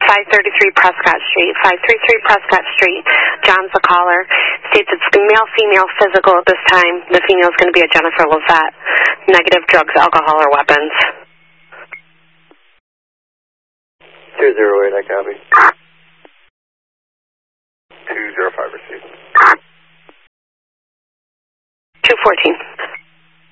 533 Prescott Street. 533 Prescott Street. John's the caller. States it's male-female physical at this time. The female is going to be a Jennifer Levette. Negative drugs, alcohol, or weapons. 208, I copy. 205 received. 214.